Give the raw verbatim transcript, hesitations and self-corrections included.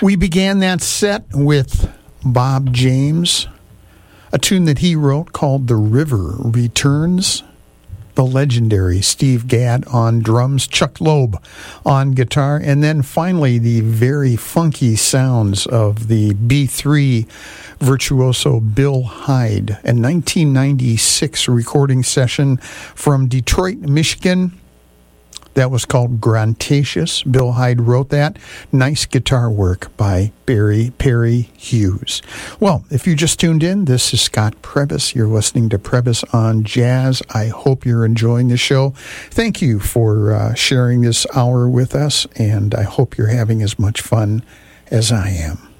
We began that set with Bob James, a tune that he wrote called The River Returns. The legendary Steve Gadd on drums, Chuck Loeb on guitar, and then finally the very funky sounds of the B three virtuoso Bill Hyde, a nineteen ninety-six recording session from Detroit, Michigan. That was called Grantacious. Bill Hyde wrote that. Nice guitar work by Barry Perry Hughes. Well, if you just tuned in, this is Scott Prebys. You're listening to Prebys on Jazz. I hope you're enjoying the show. Thank you for uh, sharing this hour with us, and I hope you're having as much fun as I am.